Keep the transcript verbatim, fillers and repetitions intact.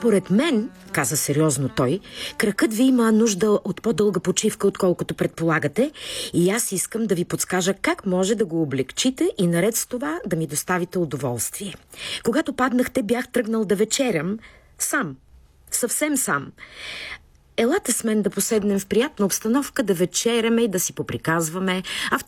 Според мен, каза сериозно той, кракът ви има нужда от по-дълга почивка, отколкото предполагате, и аз искам да ви подскажа как може да го облегчите и наред с това да ми доставите удоволствие. Когато паднахте, бях тръгнал да вечерям сам, съвсем сам. Елате с мен да поседнем в приятна обстановка, да вечеряме и да си поприказваме, а в